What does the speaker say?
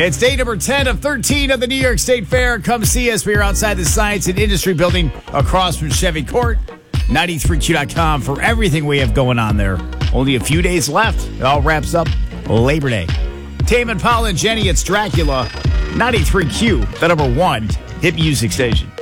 It's day number 10 of 13 of the New York State Fair. Come see us. We are outside the Science and Industry Building across from Chevy Court. 93Q.com for everything we have going on there. Only a few days left. It all wraps up Labor Day. Tame and Paul and Jenny, it's Dracula. 93Q, the number one hit music station.